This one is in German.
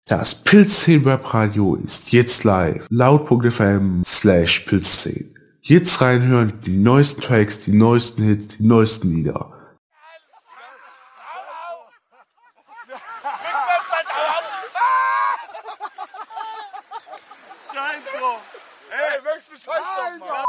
Das Pilz10 Webradio ist jetzt live. Laut.fm/Pilz10. Jetzt reinhören, die neuesten Tracks, die neuesten Hits, die neuesten Lieder. Scheiß drauf! Ey, möchtest du Scheiß drauf machen?